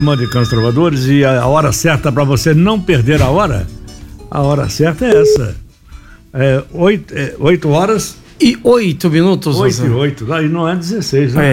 De Cantos Trovadores, e a hora certa para você não perder a hora certa é essa. 8 horas e 8 minutos. 8 e 8, aí não é 16, né?